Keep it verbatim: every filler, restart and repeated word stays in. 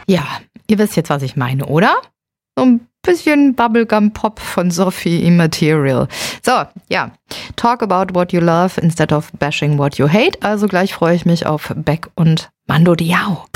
Ja, ihr wisst jetzt, was ich meine, oder? So ein bisschen Bubblegum-Pop von Sophie Immaterial. So, ja. Talk about what you love instead of bashing what you hate. Also gleich freue ich mich auf Beck und Mando Diao.